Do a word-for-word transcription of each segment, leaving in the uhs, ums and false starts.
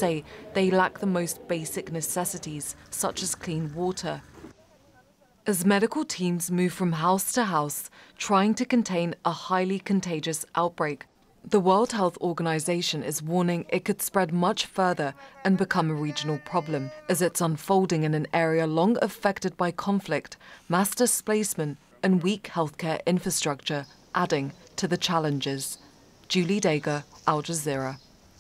say they lack the most basic necessities, such as clean water. As medical teams move from house to house, trying to contain a highly contagious outbreak, the World Health Organization is warning it could spread much further and become a regional problem, as it's unfolding in an area long affected by conflict, mass displacement, and weak healthcare infrastructure, adding to the challenges. Julie Daiger, Al Jazeera.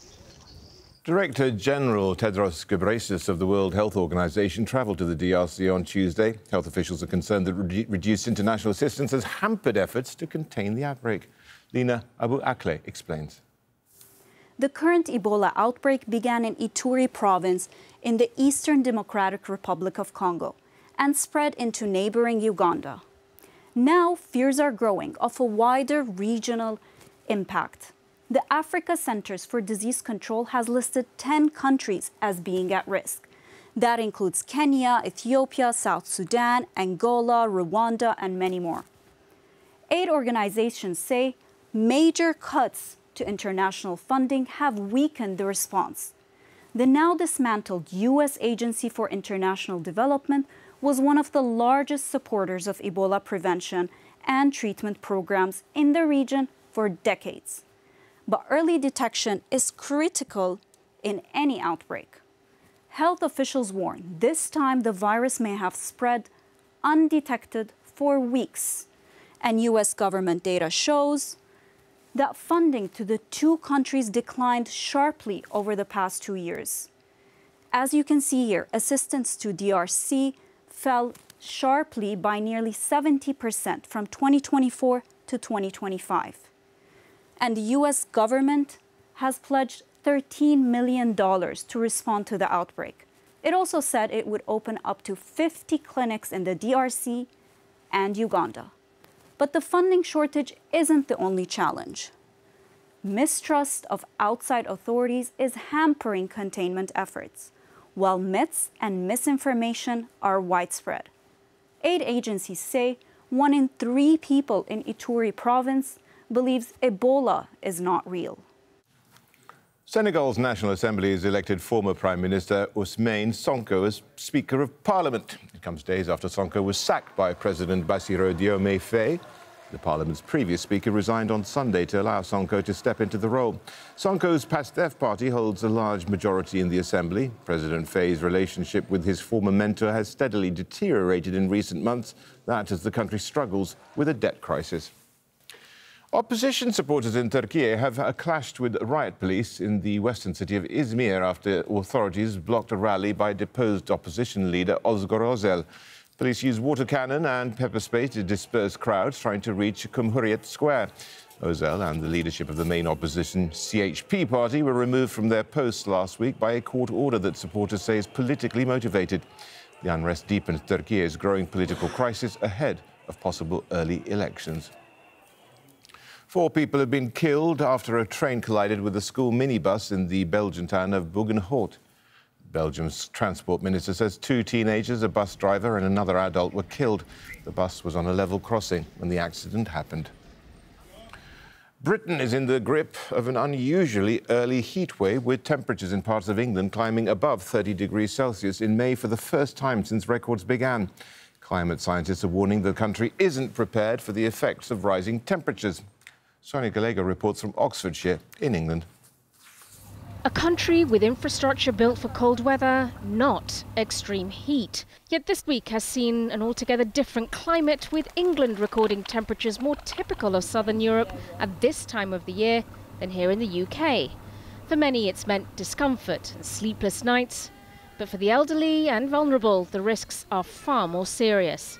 Director General Tedros Ghebreyesus of the World Health Organization travelled to the D R C on Tuesday. Health officials are concerned that re reduced international assistance has hampered efforts to contain the outbreak. Lina Abu Akleh explains. The current Ebola outbreak began in Ituri province in the Eastern Democratic Republic of Congo and spread into neighboring Uganda. Now fears are growing of a wider regional impact. The Africa Centers for Disease Control has listed ten countries as being at risk. That includes Kenya, Ethiopia, South Sudan, Angola, Rwanda, and many more. Aid organizations say major cuts to international funding have weakened the response. The now dismantled U S Agency for International Development was one of the largest supporters of Ebola prevention and treatment programs in the region for decades. But early detection is critical in any outbreak. Health officials warn this time the virus may have spread undetected for weeks. And U S government data shows that funding to the two countries declined sharply over the past two years. As you can see here, assistance to D R C fell sharply by nearly seventy percent from twenty twenty-four to twenty twenty-five. And the U S government has pledged thirteen million dollars to respond to the outbreak. It also said it would open up to fifty clinics in the D R C and Uganda. But the funding shortage isn't the only challenge. Mistrust of outside authorities is hampering containment efforts, while myths and misinformation are widespread. Aid agencies say one in three people in Ituri province believes Ebola is not real. Senegal's National Assembly has elected former Prime Minister Ousmane Sonko as Speaker of Parliament. It comes days after Sonko was sacked by President Bassirou Diomaye Faye. The Parliament's previous Speaker resigned on Sunday to allow Sonko to step into the role. Sonko's PASTEF party holds a large majority in the Assembly. President Faye's relationship with his former mentor has steadily deteriorated in recent months, that as the country struggles with a debt crisis. Opposition supporters in Turkey have uh, clashed with riot police in the western city of Izmir after authorities blocked a rally by deposed opposition leader Ozgur Özel. Police used water cannon and pepper spray to disperse crowds trying to reach Cumhuriyet Square. Özel and the leadership of the main opposition C H P party were removed from their posts last week by a court order that supporters say is politically motivated. The unrest deepens Turkey's growing political crisis ahead of possible early elections. Four people have been killed after a train collided with a school minibus in the Belgian town of Buggenhout. Belgium's transport minister says two teenagers, a bus driver and another adult were killed. The bus was on a level crossing when the accident happened. Britain is in the grip of an unusually early heatwave, with temperatures in parts of England climbing above thirty degrees Celsius in May for the first time since records began. Climate scientists are warning the country isn't prepared for the effects of rising temperatures. Sonia Gallego reports from Oxfordshire in England. A country with infrastructure built for cold weather, not extreme heat. Yet this week has seen an altogether different climate, with England recording temperatures more typical of southern Europe at this time of the year than here in the U K. For many it's meant discomfort and sleepless nights, but for the elderly and vulnerable the risks are far more serious.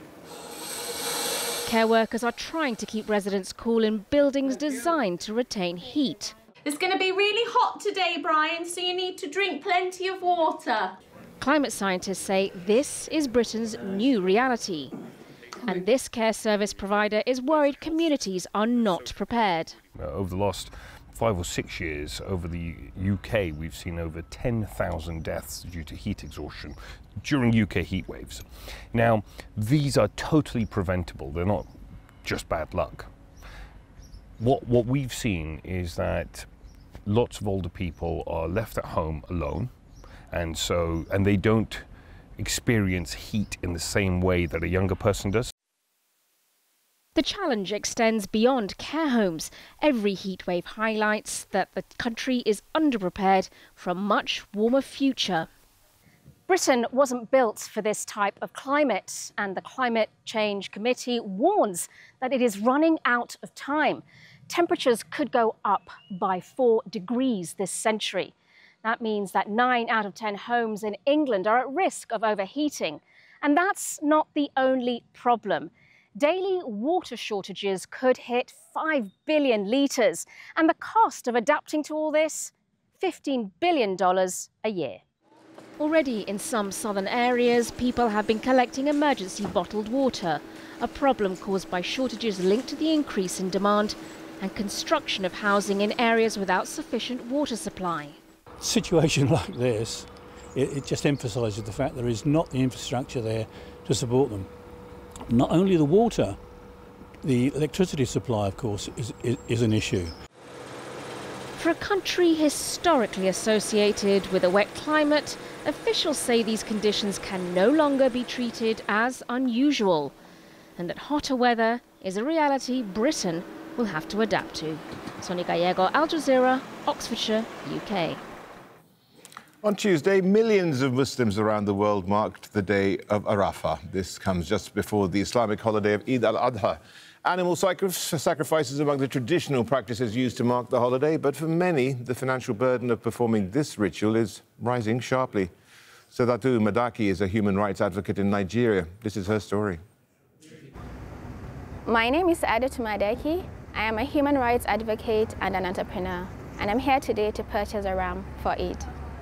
Care workers are trying to keep residents cool in buildings designed to retain heat. It's going to be really hot today, Brian, so you need to drink plenty of water. Climate scientists say this is Britain's new reality. And this care service provider is worried communities are not prepared. Uh, over the last five or six years, over the U K, we've seen over ten thousand deaths due to heat exhaustion during U K heat waves. Now, these are totally preventable. They're not just bad luck. What, what we've seen is that lots of older people are left at home alone, and so and they don't experience heat in the same way that a younger person does. The challenge extends beyond care homes. Every heatwave highlights that the country is underprepared for a much warmer future. Britain wasn't built for this type of climate, and the Climate Change Committee warns that it is running out of time. Temperatures could go up by four degrees this century. That means that nine out of ten homes in England are at risk of overheating. And that's not the only problem. Daily water shortages could hit five billion litres, and the cost of adapting to all this, fifteen billion dollars a year. Already in some southern areas, people have been collecting emergency bottled water, a problem caused by shortages linked to the increase in demand and construction of housing in areas without sufficient water supply. A situation like this, it, it just emphasises the fact there is not the infrastructure there to support them. Not only the water, the electricity supply, of course, is, is, is an issue. For a country historically associated with a wet climate, officials say these conditions can no longer be treated as unusual, and that hotter weather is a reality Britain will have to adapt to. Sonia Gallego, Al Jazeera, Oxfordshire, U K. On Tuesday, millions of Muslims around the world marked the day of Arafah. This comes just before the Islamic holiday of Eid al-Adha. Animal sacrifice is among the traditional practices used to mark the holiday, but for many, the financial burden of performing this ritual is rising sharply. Sadatu Madaki is a human rights advocate in Nigeria. This is her story. My name is Sadatu Madaki. I am a human rights advocate and an entrepreneur, and I'm here today to purchase a ram for Eid.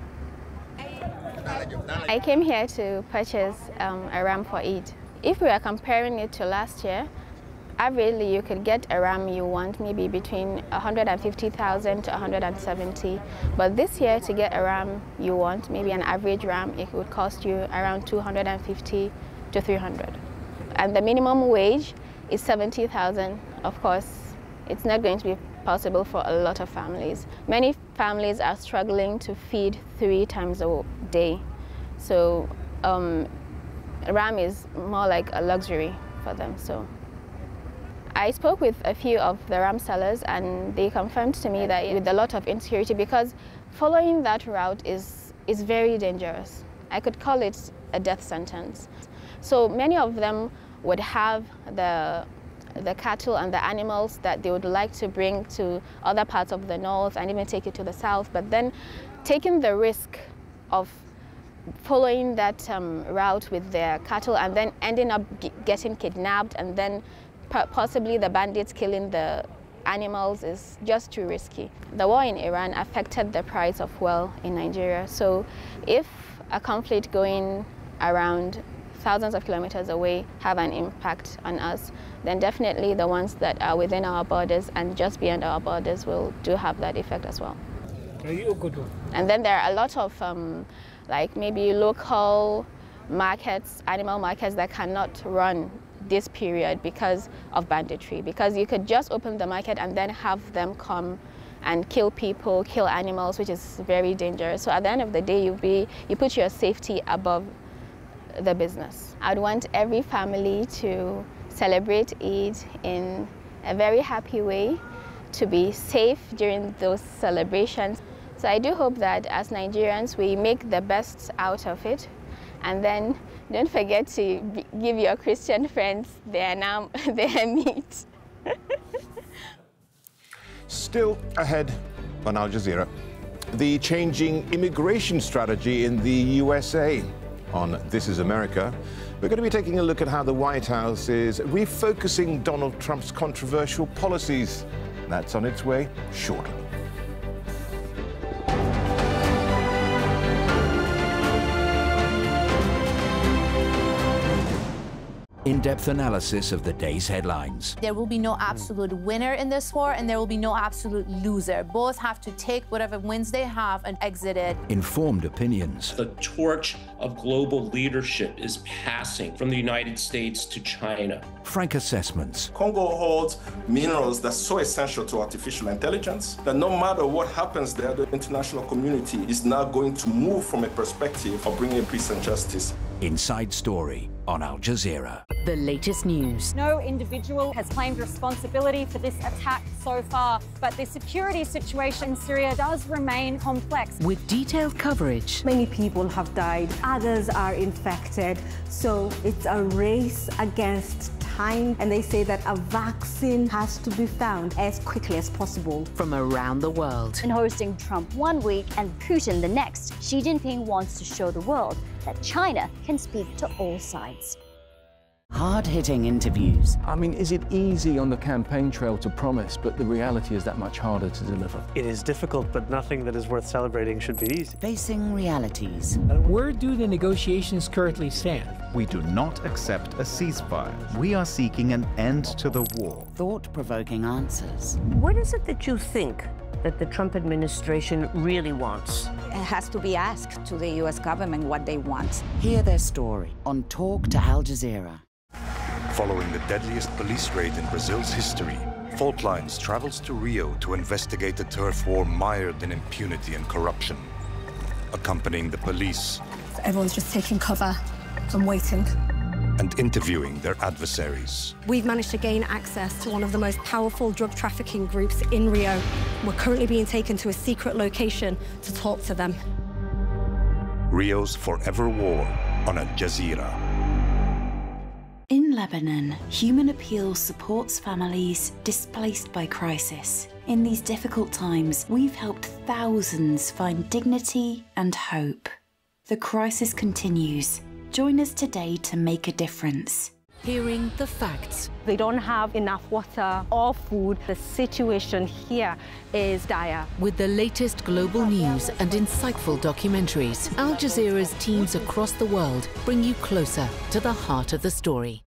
I came here to purchase um, a ram for Eid. If we are comparing it to last year, averagely you could get a ram you want maybe between one hundred fifty thousand to one hundred seventy. But this year, to get a ram you want, maybe an average ram, it would cost you around two hundred fifty to three hundred. And the minimum wage is seventy thousand. Of course, it's not going to be possible for a lot of families. Many families are struggling to feed three times a day. So um, ram is more like a luxury for them. So I spoke with a few of the ram sellers, and they confirmed to me that with a lot of insecurity, because following that route is, is very dangerous. I could call it a death sentence. So many of them would have the the cattle and the animals that they would like to bring to other parts of the north and even take it to the south, but then taking the risk of following that um, route with their cattle and then ending up getting kidnapped, and then possibly the bandits killing the animals is just too risky. The war in Iran affected the price of oil in Nigeria, so if a conflict going around thousands of kilometers away have an impact on us, then definitely the ones that are within our borders and just beyond our borders will do have that effect as well. And then there are a lot of um, like maybe local markets, animal markets that cannot run this period because of banditry, because you could just open the market and then have them come and kill people, kill animals, which is very dangerous. So at the end of the day, you be you put your safety above the business. I'd want every family to celebrate Eid in a very happy way, to be safe during those celebrations. So I do hope that as Nigerians, we make the best out of it. And then don't forget to give your Christian friends their, nam their meat. Still ahead on Al Jazeera, the changing immigration strategy in the U S A. On This Is America, we're going to be taking a look at how the White House is refocusing Donald Trump's controversial policies. That's on its way shortly. In in-depth analysis of the day's headlines. There will be no absolute winner in this war, and there will be no absolute loser. Both have to take whatever wins they have and exit it. Informed opinions. The torch of global leadership is passing from the United States to China. Frank assessments. Congo holds minerals that's so essential to artificial intelligence that no matter what happens there, the international community is now going to move from a perspective of bringing peace and justice. Inside Story on Al Jazeera. The latest news. No individual has claimed responsibility for this attack so far, but the security situation in Syria does remain complex. With detailed coverage. Many people have died, others are infected, so it's a race against time, and they say that a vaccine has to be found as quickly as possible. From around the world. In hosting Trump one week and Putin the next, Xi Jinping wants to show the world that China can speak to all sides. Hard-hitting interviews. I mean, is it easy on the campaign trail to promise, but the reality is that much harder to deliver? It is difficult, but nothing that is worth celebrating should be easy. Facing realities. Where do the negotiations currently stand? We do not accept a ceasefire. We are seeking an end to the war. Thought-provoking answers. What is it that you think that the Trump administration really wants? It has to be asked to the U S government what they want. Hear their story on Talk to Al Jazeera. Following the deadliest police raid in Brazil's history, Fault Lines travels to Rio to investigate a turf war mired in impunity and corruption. Accompanying the police. So everyone's just taking cover and waiting. And interviewing their adversaries. We've managed to gain access to one of the most powerful drug trafficking groups in Rio. We're currently being taken to a secret location to talk to them. Rio's Forever War on Al Jazeera. In Lebanon, Human Appeal supports families displaced by crisis. In these difficult times, we've helped thousands find dignity and hope. The crisis continues. Join us today to make a difference. Hearing the facts. They don't have enough water or food. The situation here is dire. With the latest global news and insightful documentaries, Al Jazeera's teams across the world bring you closer to the heart of the story.